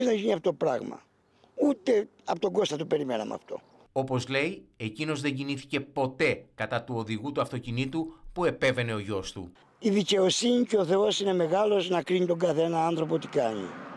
να γίνει αυτό το πράγμα. Ούτε από τον Κώστα το περιμέναμε αυτό. Όπως λέει, εκείνος δεν κινήθηκε ποτέ κατά του οδηγού του αυτοκινήτου που επέβαινε ο γιος του. Η δικαιοσύνη και ο Θεός είναι μεγάλος να κρίνει τον καθένα άνθρωπο τι κάνει.